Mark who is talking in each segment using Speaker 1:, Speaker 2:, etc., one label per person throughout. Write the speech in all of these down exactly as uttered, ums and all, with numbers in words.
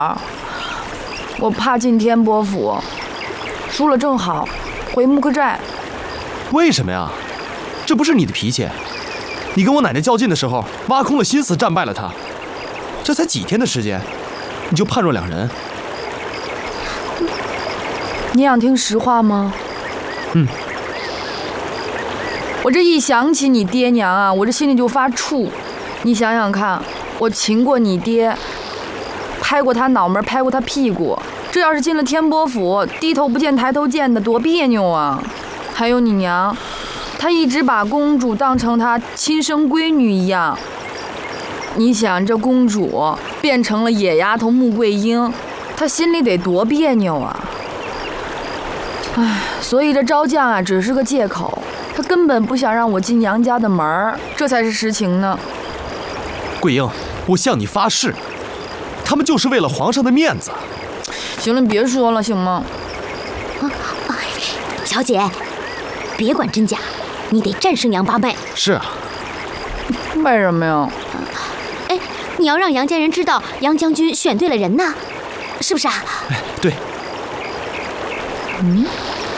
Speaker 1: 我怕进天波府，输了正好回木克寨。
Speaker 2: 为什么呀？这不是你的脾气。你跟我奶奶较劲的时候，挖空了心思战败了她。这才几天的时间，你就判若两人。
Speaker 1: 你想听实话吗？
Speaker 2: 嗯。
Speaker 1: 我这一想起你爹娘啊，我这心里就发怵。你想想看，我擒过你爹，拍过他脑门，拍过他屁股。这要是进了天波府，低头不见抬头见的，多别扭啊！还有你娘，她一直把公主当成她亲生闺女一样。你想，这公主变成了野丫头穆桂英，她心里得多别扭啊！唉，所以这招降啊，只是个借口，她根本不想让我进杨家的门儿，这才是实情呢。
Speaker 2: 桂英，我向你发誓，他们就是为了皇上的面子。
Speaker 1: 行了，你别说了，行吗？
Speaker 3: 啊啊！小姐，别管真假，你得战胜杨八妹。
Speaker 2: 是啊。
Speaker 1: 为什么呀？
Speaker 3: 哎，你要让杨家人知道杨将军选对了人呢，是不是啊？
Speaker 2: 哎，对。
Speaker 1: 嗯。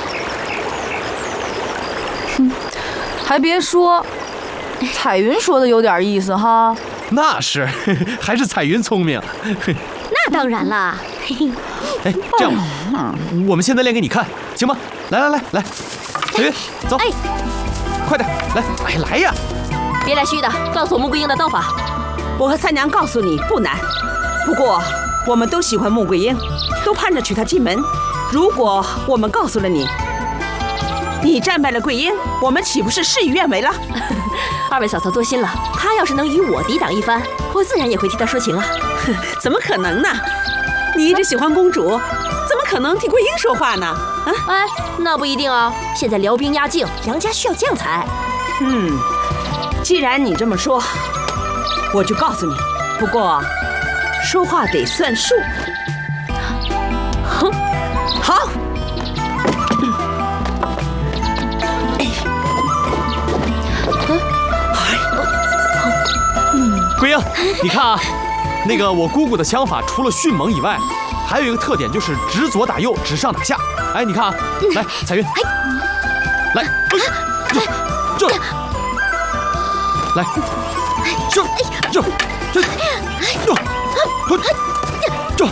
Speaker 1: 哼，还别说，彩云说的有点意思哈。
Speaker 2: 那是，还是彩云聪明。
Speaker 3: 那当然了。
Speaker 2: 哎，这样吧，我们现在练给你看，行吗？来来来来，彩云，走，
Speaker 3: 哎，
Speaker 2: 快点，来，哎，来呀！
Speaker 4: 别来虚的，告诉我穆桂英的刀法。
Speaker 5: 我和三娘告诉你不难，不过我们都喜欢穆桂英，都盼着娶她进门。如果我们告诉了你，你战败了桂英，我们岂不是事与愿违了？
Speaker 4: 二位嫂嫂多心了，她要是能与我抵挡一番，我自然也会替她说情啊。
Speaker 5: 怎么可能呢？你一直喜欢公主，怎么可能替桂英说话呢？啊，
Speaker 4: 哎，那不一定啊。现在辽兵压境，杨家需要将才。
Speaker 5: 嗯，既然你这么说，我就告诉你。不过，说话得算数。
Speaker 4: 哼，
Speaker 5: 好。
Speaker 2: 桂英，你看啊，那个我姑姑的枪法除了迅猛以外，还有一个特点就是指左打右，指上打下。哎，你看啊，来，彩云，来，这这，来，这这这这这，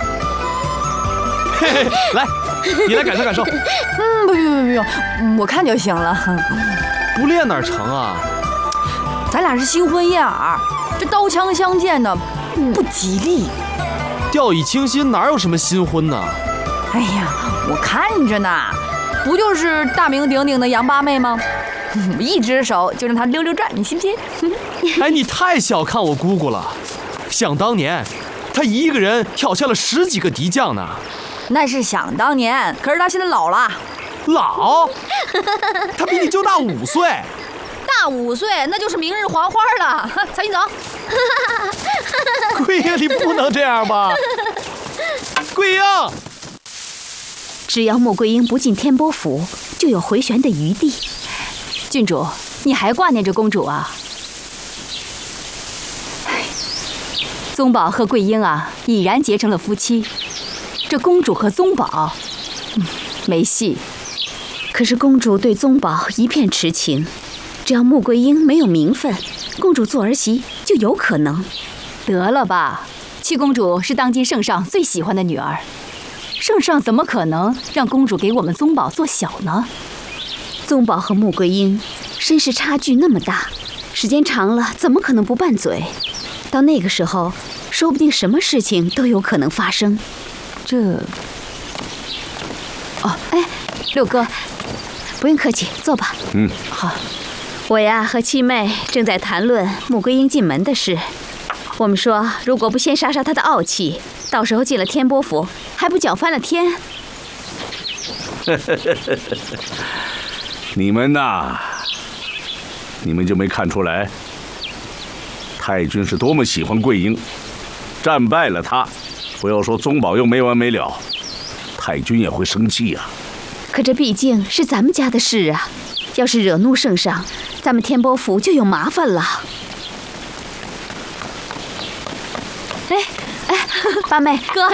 Speaker 2: 嘿嘿，来，你来感受感受。
Speaker 1: 嗯，不用不用不用，我看就行了。
Speaker 2: 不练哪成啊？
Speaker 1: 咱俩是新婚燕尔，这刀枪相见的不吉利。
Speaker 2: 掉以轻心哪有什么新婚呢？
Speaker 1: 哎呀，我看着呢，不就是大名鼎鼎的杨八妹吗？一只手就让她溜溜转，你信不信？
Speaker 2: 哎，你太小看我姑姑了。想当年，她一个人挑下了十几个敌将呢。
Speaker 1: 那是想当年，可是她现在老了。
Speaker 2: 老？她比你就大五岁。
Speaker 1: 大五岁，那就是明日黄花了。彩云走。
Speaker 2: 桂英，你不能这样吧？桂英，
Speaker 3: 只要穆桂英不进天波府，就有回旋的余地。
Speaker 4: 郡主，你还挂念着公主啊？宗宝和桂英啊，已然结成了夫妻。这公主和宗宝，嗯，没戏。
Speaker 3: 可是公主对宗宝一片痴情。只要穆桂英没有名分，公主做儿媳就有可能。
Speaker 4: 得了吧，七公主是当今圣上最喜欢的女儿，圣上怎么可能让公主给我们宗宝做小呢？
Speaker 3: 宗宝和穆桂英身世差距那么大，时间长了怎么可能不拌嘴？到那个时候，说不定什么事情都有可能发生。
Speaker 4: 这……哦，哎，六哥，
Speaker 3: 不用客气，坐吧。
Speaker 6: 嗯，
Speaker 4: 好。
Speaker 3: 我呀和七妹正在谈论穆桂英进门的事。我们说，如果不先杀杀她的傲气，到时候进了天波府，还不搅翻了天？
Speaker 6: 你们呐，你们就没看出来，太君是多么喜欢桂英，战败了她，不要说宗保佑没完没了，太君也会生气啊。
Speaker 3: 可这毕竟是咱们家的事啊，要是惹怒圣上，咱们天波府就有麻烦了。
Speaker 4: 哎哎，
Speaker 3: 八妹，
Speaker 4: 哥。